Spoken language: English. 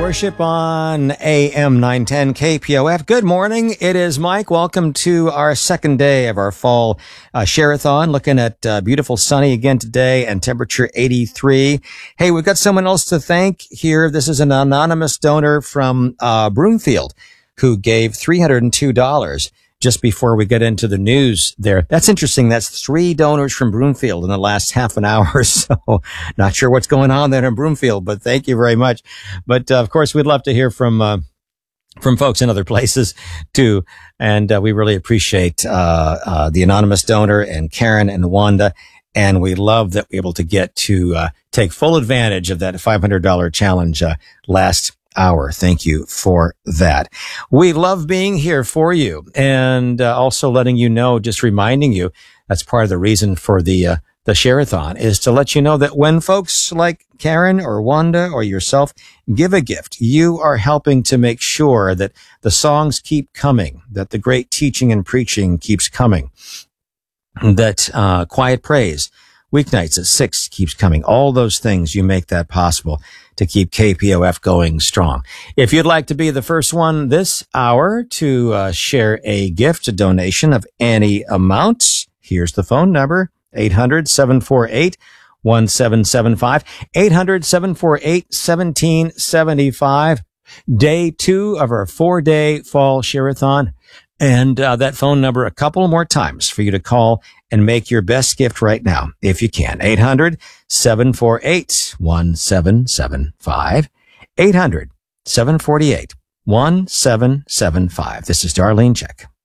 Worship on AM 910 KPOF. Good morning. It is Mike. Welcome to our second day of our fall share-a-thon. Looking at beautiful sunny again today and temperature 83. Hey, we've got someone else to thank here. This is an anonymous donor from Broomfield who gave $302 just before we get into the news there. That's interesting. That's 3 donors from Broomfield in the last half an hour. So not sure what's going on there in Broomfield, but thank you very much. But of course, we'd love to hear from folks in other places too. And we really appreciate the anonymous donor and Karen and Wanda. And we love that we're able to get to take full advantage of that $500 challenge last hour. Thank you for that. We love being here for you and also letting you know, just reminding you, that's part of the reason for the share-a-thon is to let you know that when folks like Karen or Wanda or yourself give a gift, you are helping to make sure that the songs keep coming, that the great teaching and preaching keeps coming, that quiet praise weeknights at 6 keeps coming. All those things, you make that possible to keep KPOF going strong. If you'd like to be the first one this hour to share a gift, a donation of any amount, here's the phone number, 800-748-1775, 800-748-1775. Day 2 of our 4-day fall share-a-thon. And that phone number a couple more times for you to call and make your best gift right now, if you can. 800-748-1775. 800-748-1775. This is Darlene Check.